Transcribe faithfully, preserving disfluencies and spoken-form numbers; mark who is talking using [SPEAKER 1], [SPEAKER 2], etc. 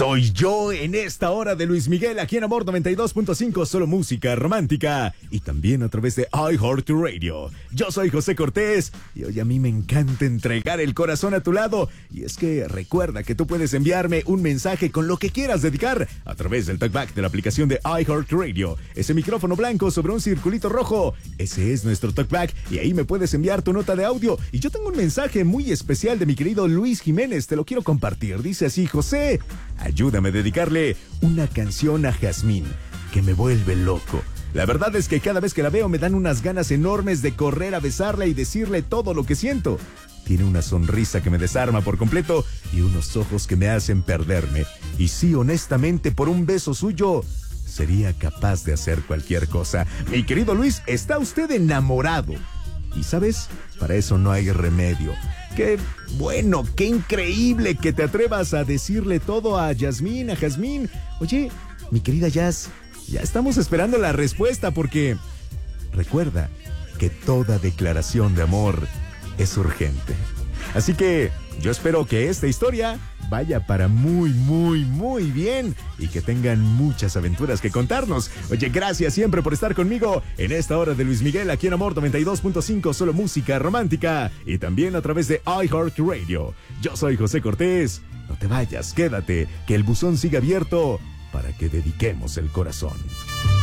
[SPEAKER 1] Soy yo en esta hora de Luis Miguel, aquí en Amor noventa y dos punto cinco, solo música romántica. Y también a través de iHeartRadio. Yo soy José Cortés y hoy a mí me encanta entregar el corazón a tu lado. Y es que recuerda que tú puedes enviarme un mensaje con lo que quieras dedicar a través del talkback de la aplicación de iHeartRadio. Ese micrófono blanco sobre un circulito rojo, ese es nuestro talkback y ahí me puedes enviar tu nota de audio. Y yo tengo un mensaje muy especial de mi querido Luis Jiménez, te lo quiero compartir. Dice así: José, ayúdame a dedicarle una canción a Jazmín, que me vuelve loco. La verdad es que cada vez que la veo me dan unas ganas enormes de correr a besarla y decirle todo lo que siento. Tiene una sonrisa que me desarma por completo y unos ojos que me hacen perderme. Y sí, honestamente, por un beso suyo sería capaz de hacer cualquier cosa. Mi querido Luis, está usted enamorado. Y ¿sabes? Para eso no hay remedio. Qué bueno, qué increíble que te atrevas a decirle todo a Jazmín, a Jazmín. Oye, mi querida Jazz, ya estamos esperando la respuesta porque recuerda que toda declaración de amor es urgente. Así que yo espero que esta historia vaya para muy, muy, muy bien y que tengan muchas aventuras que contarnos. Oye, gracias siempre por estar conmigo en esta hora de Luis Miguel aquí en Amor noventa y dos punto cinco, solo música romántica y también a través de iHeartRadio. Yo soy José Cortés. No te vayas, quédate, que el buzón siga abierto para que dediquemos el corazón.